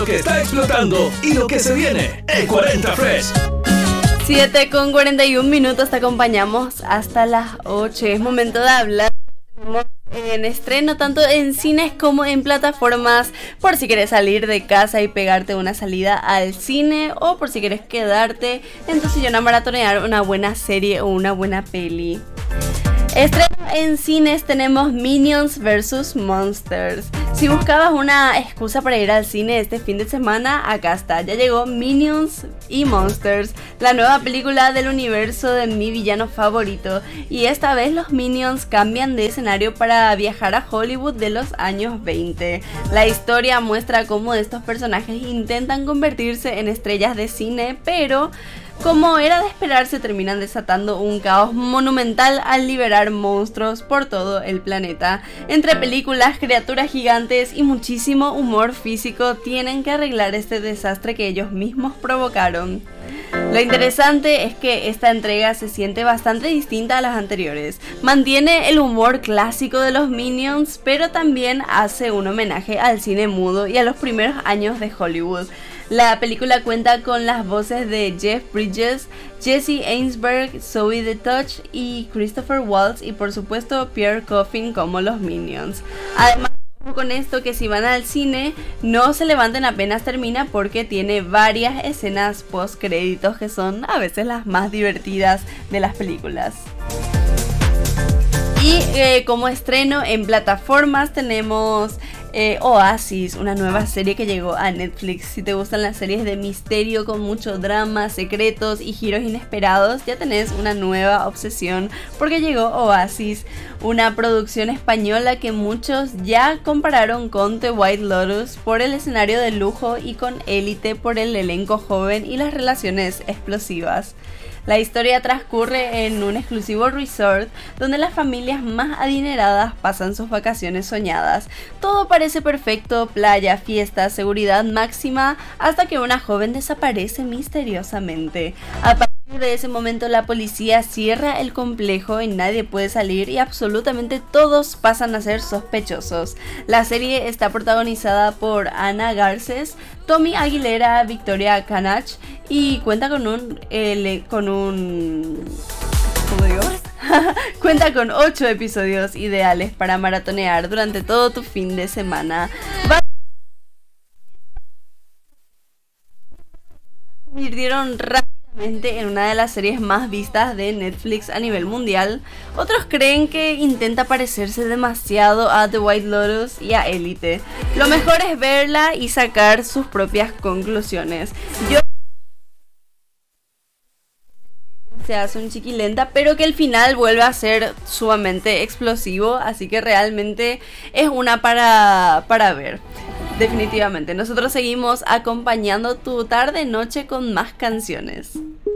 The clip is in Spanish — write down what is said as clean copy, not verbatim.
Lo que está explotando y lo que se viene en 40 Fresh. 7:41 te acompañamos hasta las 8. Es momento de hablar en estreno tanto en cines como en plataformas, por si quieres salir de casa y pegarte una salida al cine, o por si quieres quedarte en tu sillón a maratonear una buena serie o una buena peli. Estreno en cines tenemos Minions vs Monsters. Si buscabas una excusa para ir al cine este fin de semana, acá está. Ya llegó Minions y Monsters, la nueva película del universo de mi villano favorito. Y esta vez los Minions cambian de escenario para viajar a Hollywood de los años 20. La historia muestra cómo estos personajes intentan convertirse en estrellas de cine, pero como era de esperarse, terminan desatando un caos monumental al liberar monstruos por todo el planeta. Entre películas, criaturas gigantes y muchísimo humor físico, tienen que arreglar este desastre que ellos mismos provocaron. Lo interesante es que esta entrega se siente bastante distinta a las anteriores. Mantiene el humor clásico de los Minions, pero también hace un homenaje al cine mudo y a los primeros años de Hollywood. La película cuenta con las voces de Jeff Bridges, Jesse Einsberg, Zoe the Touch y Christopher Waltz, y por supuesto Pierre Coffin como los Minions. Además, con esto, que si van al cine no se levanten apenas termina, porque tiene varias escenas post créditos que son a veces las más divertidas de las películas. Y como estreno en plataformas tenemos Oasis, una nueva serie que llegó a Netflix. Si te gustan las series de misterio con mucho drama, secretos y giros inesperados, ya tenés una nueva obsesión, porque llegó Oasis, una producción española que muchos ya compararon con The White Lotus por el escenario de lujo y con Élite por el elenco joven y las relaciones explosivas. La historia transcurre en un exclusivo resort donde las familias más adineradas pasan sus vacaciones soñadas. Todo parece perfecto: playa, fiesta, seguridad máxima, hasta que una joven desaparece misteriosamente. A partir de ese momento la policía cierra el complejo y nadie puede salir, y absolutamente todos pasan a ser sospechosos. La serie está protagonizada por Ana Garcés, Tommy Aguilera, Victoria Canach, y cuenta con cuenta con 8 episodios ideales para maratonear durante todo tu fin de semana. Convirtieron rápidamente en una de las series más vistas de Netflix a nivel mundial. Otros creen que intenta parecerse demasiado a The White Lotus y a Élite. Lo mejor es verla y sacar sus propias conclusiones. Se hace un chiquilenta, pero que el final vuelve a ser sumamente explosivo, así que realmente es una para ver. Definitivamente. Nosotros seguimos acompañando tu tarde noche con más canciones.